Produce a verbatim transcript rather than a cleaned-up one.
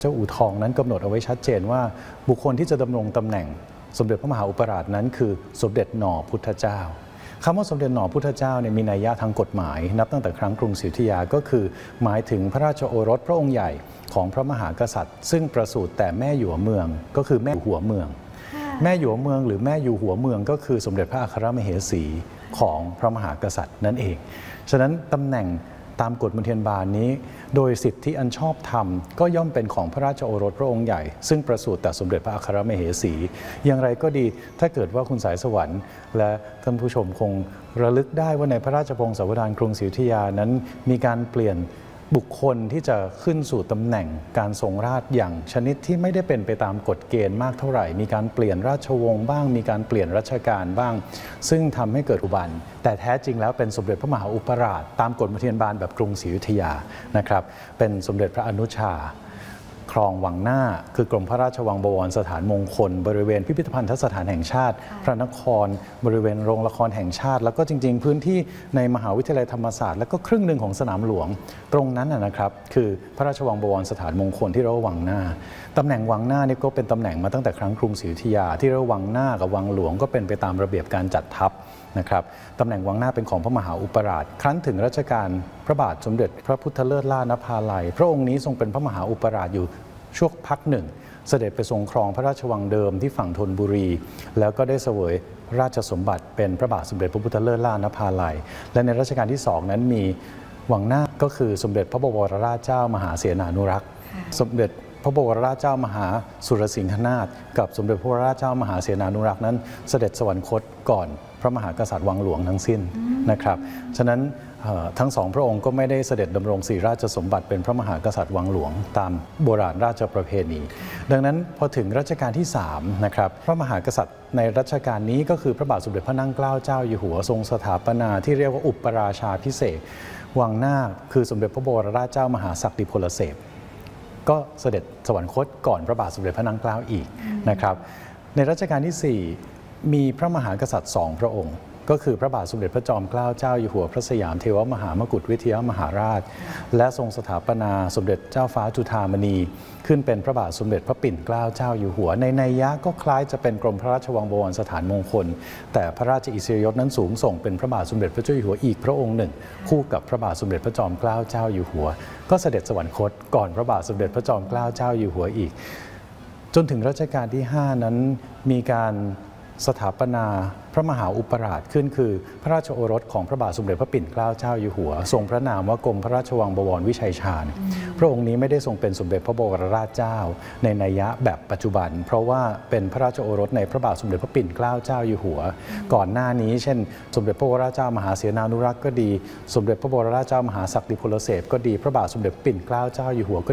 เจ้าอู่ทองนั้นกำหนดเอาไว้ชัดเจนว่าบุคคลที่จะดำรงตำแหน่งสมเด็จพระมหาอุปราชนั้นคือสมเด็จหน่อพุทธเจ้าคำว่าสมเด็จหน่อพุทธเจ้าเนี่ยมีนัยยะทางกฎหมายนับตั้งแต่ครั้งกรุงศรีอยุธยาก็คือหมายถึงพระราชโอรสพระองค์ใหญ่ของพระมหากษัตริย์ซึ่งประสูติแต่แม่หยวเมืองก็คือแม่หัวเมืองแม่หยวเมืองหรือแม่อยู่หัวเมืองก็คือสมเด็จพระอัครมเหสีของพระมหากษัตริย์นั่นเองฉะนั้นตำแหน่งตามกฎมนเทียนบาลนี้โดยสิทธิอันชอบธรรมก็ย่อมเป็นของพระราชโอรสพระองค์ใหญ่ซึ่งประสูติแต่สมเด็จพระอัครมเหสีอย่างไรก็ดีถ้าเกิดว่าคุณสายสวรรค์และท่านผู้ชมคงระลึกได้ว่าในพระราชพงศาวดารกรุงศรีอยุธยานั้นมีการเปลี่ยนบุคคลที่จะขึ้นสู่ตำแหน่งการทรงราชอย่างชนิดที่ไม่ได้เป็นไปตามกฎเกณฑ์มากเท่าไหร่มีการเปลี่ยนราชวงศ์บ้างมีการเปลี่ยนรัชกาลบ้างซึ่งทำให้เกิดอุบัติแต่แท้จริงแล้วเป็นสมเด็จพระมหาอุปราชตามกฎมนเทียนบาลแบบกรุงศรีอยุธยานะครับเป็นสมเด็จพระอนุชาครองวังหน้าคือกรมพระราชวังบวรสถานมงคลบริเวณพิพิธภัณฑสถานแห่งชาติพระนครบริเวณโรงละครแห่งชาติแล้วก็จริงๆพื้นที่ในมหาวิทยาลัยธรรมศาสตร์แล้วก็ครึ่งหนึ่งของสนามหลวงตรงนั้นนะครับคือพระราชวังบวรสถานมงคลที่เรียกว่าวังหน้าตำแหน่งวังหน้านี่ก็เป็นตำแหน่งมาตั้งแต่ครั้งกรุงศรีอยุธยาที่เรียกว่าวังหน้ากับวังหลวงก็เป็นไปตามระเบียบการจัดทัพนะครับตำแหน่งวังหน้าเป็นของพระมหาอุปราชครั้นถึงรัชกาลพระบาทสมเด็จพระพุทธเลิศล่านภาลัยพระองค์นี้ทรงเป็นพระมหาอุปราชอยู่ช่วงพักหนึ่งเสด็จไปทรงครองพระราชวังเดิมที่ฝั่งธนบุรีแล้วก็ได้เสวยราชสมบัติเป็นพระบาทสมเด็จพระพุทธเลิศล่านภาลัยและในรัชกาลที่สองนั้นมีวังหน้าก็คือสมเด็จพระบวรราชเจ้ามหาเสนานุรักษ์สมเด็จพระบวรราชเจ้ามหาสุรสิงหนาถกับสมเด็จพระวรราชเจ้ามหาเสนานุรักษ์นั้นเสด็จสวรรคตก่อนพระมหากษัตริย์วังหลวงทั้งสิ้นนะครับฉะนั้นทั้งสองพระองค์ก็ไม่ได้เสด็จดำรงศรีราชสมบัติเป็นพระมหากษัตริย์วังหลวงตามโบราณราชประเพณีดังนั้นพอถึงรัชกาลที่สามนะครับพระมหากษัตริย์ในรัชกาลนี้ก็คือพระบาทสมเด็จพระนั่งเกล้าเจ้าอยู่หัวทรงสถาปนาที่เรียกว่าอุปราชาภิเษกวังหน้าคือสมเด็จพระบรมราชเจ้ามหาศักดิพลเสพก็เสด็จสวรรคตก่อนพระบาทสมเด็จพระนั่งเกล้าอีกนะครับในรัชกาลที่สี่มีพระมหากษัตริย์สองพระองค์ก็คือพระบาทสมเด็จพระจอมเกล้าเจ้าอยู่หัวพระสยามเทวมหามกุฏวิทยามหาราชและทรงสถาปนาสมเด็จเจ้าฟ้าจุฑามณีขึ้นเป็นพระบาทสมเด็จพระปิ่นเกล้าเจ้าอยู่หัวในนัยยะก็คล้ายจะเป็นกรมพระราชวังบวรสถานมงคลแต่พระราชอิสริยยศนั้นสูงส่งเป็นพระบาทสมเด็จพระเจ้าอยู่หัวอีกพระองค์หนึ่งคู่กับพระบาทสมเด็จพระจอมเกล้าเจ้าอยู่หัวก็เสด็จสวรรคตก่อนพระบาทสมเด็จพระจอมเกล้าเจ้าอยู่หัวอีกจนถึงรัชกาลที่ห้านั้นมีการสถาปนาพระมหาอุปราชขึ้นคือพระราชโอรสของพระบาทสมเด็จพระปิ่นเกล้าเจ้าอยู่หัวทรงพระนามว่ากรมพระราชวังบวรวิชัยชาญพระองค์นี้ไม่ได้ทรงเป็นสมเด็จพระบรมราชเจ้าในนัยยะแบบปัจจุบันเพราะว่าเป็นพระราชโอรสในพระบาทสมเด็จพระปิ่นเกล้าเจ้าอยู่หัวก่อนหน้านี้เช่นสมเด็จพระวรราชเจ้ามหาเสนานุรักษ์ก็ดีสมเด็จพระบรมราชเจ้ามหาศักดิพลเสพก็ดีพระบาทสมเด็จปิ่นเกล้าเจ้าอยู่หัว